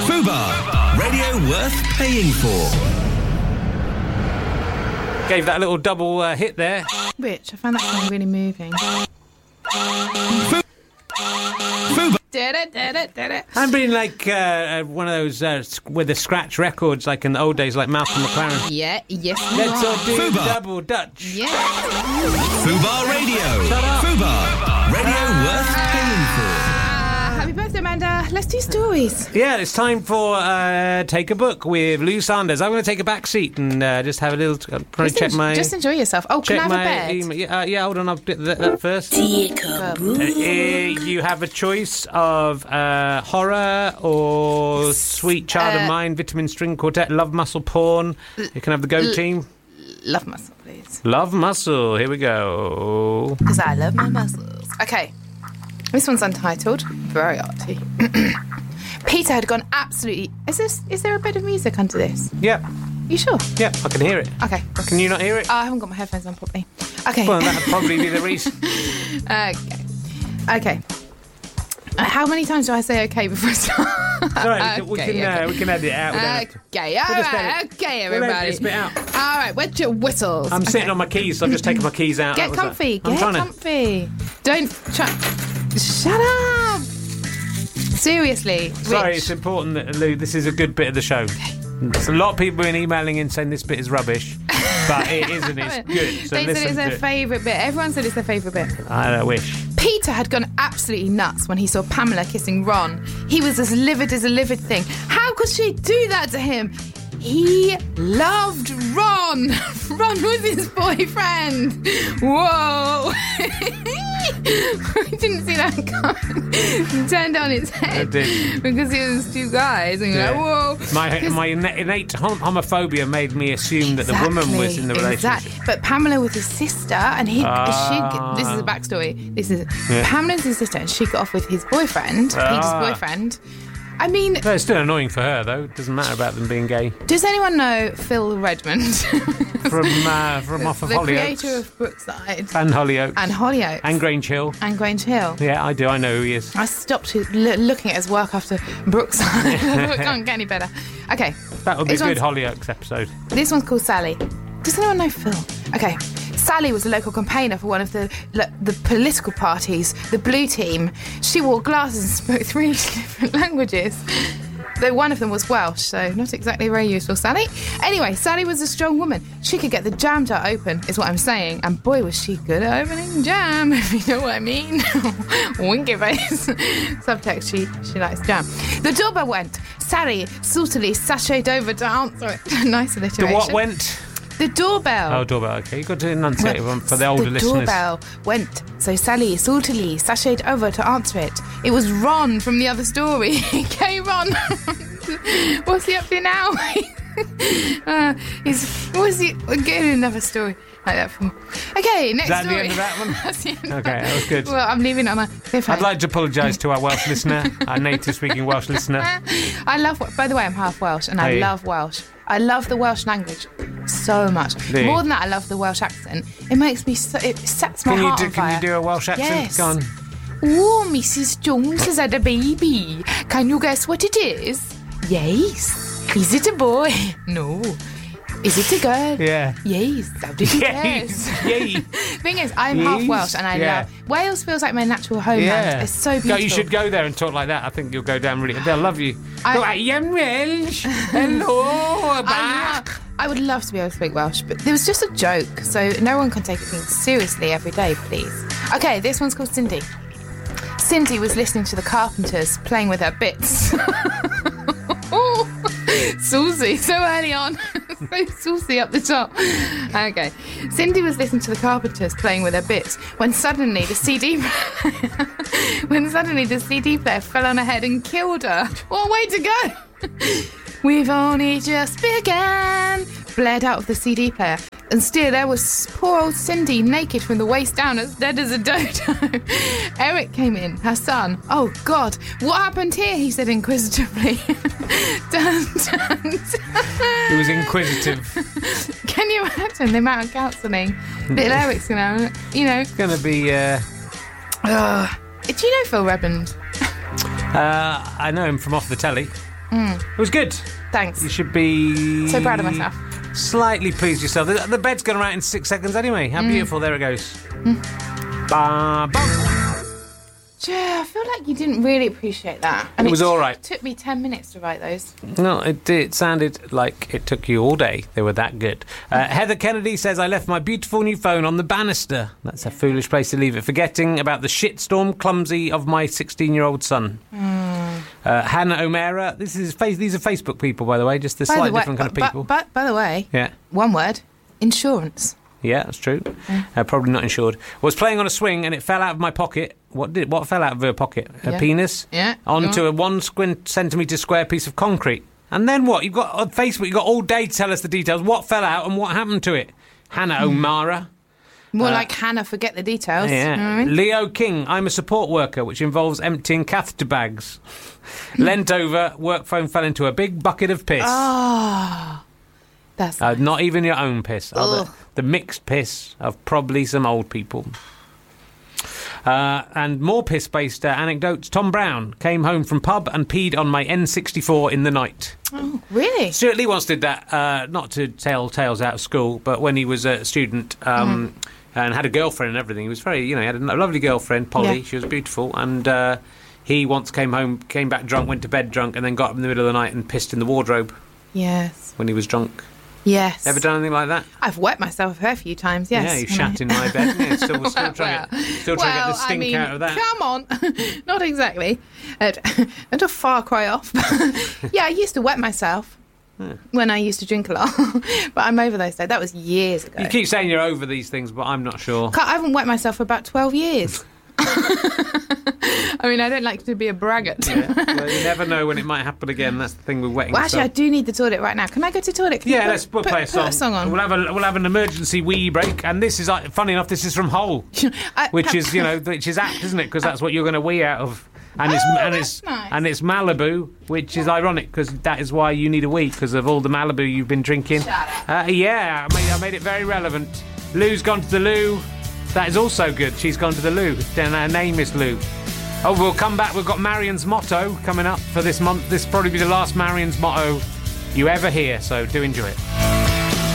Fubar, radio worth paying for. Gave that a little double hit there. Which I found that song really moving. Fubar. Did it. I'm being like one of those with the scratch records, like in the old days, like Malcolm McLaren. Yes. Let's all do Fubar. double Dutch. Yeah. Fubar Radio. Shut up. Fubar, radio worth paying for. Happy birthday, Amanda. Let's do stories. Yeah, it's time for Take a Book with Lou Sanders. I'm going to take a back seat and just have a little... probably check my... Just enjoy yourself. Oh, can I have a bed? Email. Yeah, hold on, I'll do that first. Good. You have a choice of horror or Sweet Child of Mine, Vitamin String Quartet, Love Muscle Porn. You can have the Go Team. Love muscle, please. Love Muscle, here we go. Because I love my muscles. Okay. This one's untitled. Very arty. Peter had gone absolutely... Is there a bit of music under this? Yeah, You sure? yeah, I can hear it. Okay. Can you not hear it? I haven't got my headphones on properly. Okay. Well, that'd probably be the reason. Okay. How many times do I say okay before I start? Sorry, we can edit it out. We don't have to- Okay, all We'll just right, edit- okay, we'll edit everybody. this bit out. All right, where's your whistles? I'm Okay. sitting on my keys, so I've just taken my keys out. Get comfy, I'm get trying comfy. Don't try... Shut up! Seriously. Sorry, Rich. it's important that, Lou, this is a good bit of the show. There's a lot of people been emailing in saying this bit is rubbish, but it isn't. It's good. So They said it's listen their to it. favourite bit. Everyone said it's their favourite bit. I wish. Peter had gone absolutely nuts when he saw Pamela kissing Ron. He was as livid as a livid thing. How could she do that to him? He loved Ron. Ron was his boyfriend. Whoa. I didn't see that coming. He turned on his head I did. because it was two guys. And you're like, whoa. My innate homophobia made me assume that the woman was in the relationship. Exactly. But Pamela was his sister, and this is a backstory. Pamela's his sister, and she got off with his boyfriend, Peter's boyfriend. I mean, No, it's still annoying for her, though. It doesn't matter about them being gay. does anyone know Phil Redmond? From off of the Hollyoaks. creator of Brookside And Hollyoaks. and Hollyoaks And Grange Hill. and Grange Hill. Yeah, I do. I know who he is. I stopped looking at his work after Brookside. I thought it can't get any better. Okay, That would be a This good one's- Hollyoaks episode. this one's called Sally. Does anyone know Phil? Okay. Sally was a local campaigner for one of the political parties, the Blue Team. She wore glasses and spoke 3 different languages. Though one of them was Welsh, so not exactly very useful, Sally. Anyway, Sally was a strong woman. She could get the jam jar open, is what I'm saying. And boy, was she good at opening jam, if you know what I mean. Winky face. Subtext, she likes jam. The doorbell went. Sally saltily sashayed over to answer it. Nice alliteration. The what went? The doorbell. Oh, doorbell. Okay, you've got to enunciate for the older listeners. The doorbell went, so Sally saltily sashayed over to answer it. It was Ron from the other story. Okay, Ron. What's he up to now? What's he... We're getting another story like that from... Okay, next Is that story. the end of that one? That's the end of Okay, that was good. Well, I'm leaving it on a cliffhanger. I'd like to apologise to our Welsh listener, our native-speaking Welsh listener. I love... By the way, I'm half Welsh, and I Hey. love Welsh. I love the Welsh language so much. Do you? More than that, I love the Welsh accent. It makes me... It sets my heart on fire. Can you do a Welsh accent? Yes. Go on. Oh, Mrs. Jones has had a baby. Can you guess what it is? Yes. Is it a boy? No. Is it a girl? Yeah. Yes. How did you Yes. guess? Yay. Thing is, I'm half Yes. Welsh and I Yeah. love... Wales feels like my natural homeland. Yeah. It's so beautiful. You should go there and talk like that. I think you'll go down really... They'll love you. I am Welsh. Hello. Back. I would love to be able to speak Welsh, but there was just a joke, so no one can take it seriously every day, please. Okay, this one's called Cindy. Cindy was listening to the Carpenters playing with her bits. Saucy, so early on. So saucy up the top. Okay. Cindy was listening to the Carpenters playing with her bits when suddenly the CD player fell on her head and killed her. What a way to go! We've only just begun, blared out of the CD player. And still there was poor old Cindy, naked from the waist down, as dead as a dodo. Eric came in, her son. Oh, God, what happened here? He said inquisitively. Dun, dun, dun. He was inquisitive. Can you imagine the amount of counselling little Eric's going to have? You know. It's going to be... Do you know Phil Redmond? I know him from off the telly. It was good. Thanks. You should be... So proud of myself. Slightly pleased yourself. The bed's going to out in 6 seconds anyway. How beautiful. There it goes. Ba, bum. Yeah, I feel like you didn't really appreciate that. And It was all right. It took me 10 minutes to write those. No, it sounded like it took you all day. They were that good. Heather Kennedy says, I left my beautiful new phone on the banister. That's a foolish place to leave it, forgetting about the shitstorm clumsy of my 16-year-old son. Hannah O'Mara, these are Facebook people, by the way, just a slightly different kind of people. But by the way, Yeah. one word, insurance. Yeah, that's true. Probably not insured. Was playing on a swing and it fell out of my pocket. What fell out of her pocket? Her penis? Yeah. Onto a 1 centimetre square piece of concrete. And then what? You've got on Facebook, you've got all day to tell us the details. What fell out and what happened to it? Hannah O'Mara. More like Hannah, forget the details. Yeah. You know what I mean? Leo King, I'm a support worker, which involves emptying catheter bags. Leant over, work phone fell into a big bucket of piss. That's Not even your own piss. The mixed piss of probably some old people. And more piss-based anecdotes. Tom Brown came home from pub and peed on my N64 in the night. Oh, really? Stuart Lee once did that, not to tell tales out of school, but when he was a student and had a girlfriend and everything. He was very, he had a lovely girlfriend, Polly. Yeah. She was beautiful. And he once came back drunk, went to bed drunk, and then got up in the middle of the night and pissed in the wardrobe Yes. when he was drunk. Yes. Ever done anything like that? I've wet myself a fair few times, yes. Yeah, you shat in my bed. Yeah, still trying to get the stink out of that. Come on. Not exactly. Not a far cry off. Yeah, I used to wet myself when I used to drink a lot. But I'm over those days. That was years ago. You keep saying you're over these things, but I'm not sure. I haven't wet myself for about 12 years. I mean, I don't like to be a braggart. Yeah. Well, you never know when it might happen again. That's the thing with wetting Well, actually, I yourself. do need the toilet right now. Can I go to the toilet? Can you Let's play a song. Put a song on. We'll have an emergency wee break, and this is funny enough. This is from Hole, which is apt, isn't it? Because that's what you're going to wee out of, and that's nice. and it's Malibu, which is ironic because that is why you need a wee because of all the Malibu you've been drinking. Shut up. I made it very relevant. Lou's gone to the loo. That is also good. She's gone to the loo. And her name is Lou. Oh, we'll come back. We've got Marion's motto coming up for this month. This will probably be the last Marion's motto you ever hear, so do enjoy it.